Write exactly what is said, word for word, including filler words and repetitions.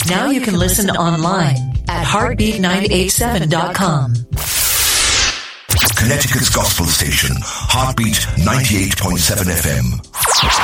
Now you can listen online at heartbeat nine eighty-seven dot com. Connecticut's gospel station, Heartbeat ninety-eight point seven F M.